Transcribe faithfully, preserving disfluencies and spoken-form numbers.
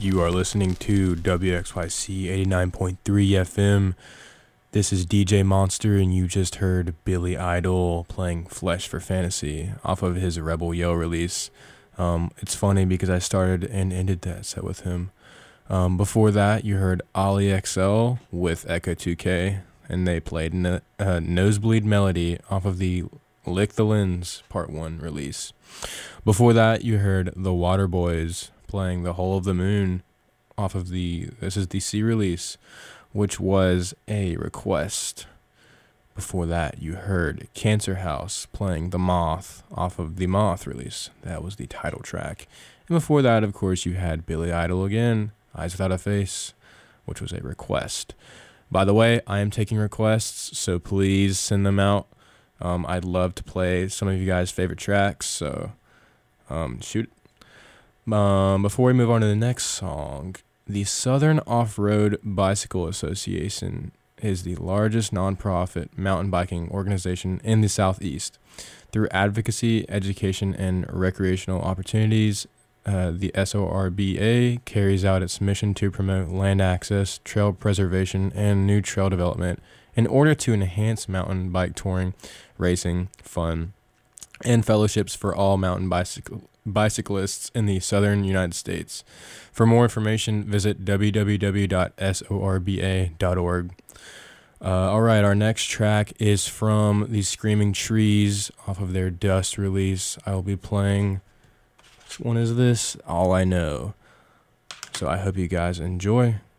You are listening to W X Y C eighty-nine point three F M. This is D J Monster, and you just heard Billy Idol playing Flesh for Fantasy off of his Rebel Yell release. Um, it's funny because I started and ended that set with him. Um, before that, you heard Ali X L with Echo two K, and they played no, uh, Nosebleed Melody off of the Lick the Lens Part one release. Before that, you heard The Waterboys playing The Hole of the Moon off of the, this is the C release, which was a request. Before that, you heard Cancer House playing The Moth off of the Moth release. That was the title track. And before that, of course, you had Billy Idol again, Eyes Without a Face, which was a request. By the way, I am taking requests, so please send them out. Um, I'd love to play some of you guys' favorite tracks, so um, shoot. Um, before we move on to the next song, the Southern Off-Road Bicycle Association is the largest nonprofit mountain biking organization in the Southeast. Through advocacy, education, and recreational opportunities, uh, the S O R B A carries out its mission to promote land access, trail preservation, and new trail development in order to enhance mountain bike touring, racing, fun, and fellowships for all mountain bicycle bicyclists in the southern United States. For more information, visit w w w dot sorba dot org. Uh, all right, our next track is from the Screaming Trees off of their Dust release. I will be playing, which one is this? All I Know. So I hope you guys enjoy.